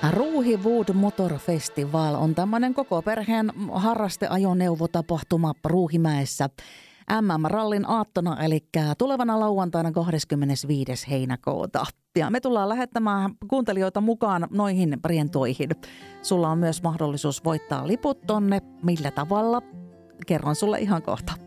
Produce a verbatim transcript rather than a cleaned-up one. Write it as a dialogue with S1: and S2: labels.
S1: Ruuhiwood Motor Festival on tämmöinen koko perheen harrasteajoneuvotapahtuma Ruuhimäessä M M-rallin aattona, eli tulevana lauantaina kahdeskymmenesviides heinäkuuta. Ja me tullaan lähettämään kuuntelijoita mukaan noihin rientoihin. Sulla on myös mahdollisuus voittaa liput tonne. Millä tavalla? Kerron sulle ihan kohta.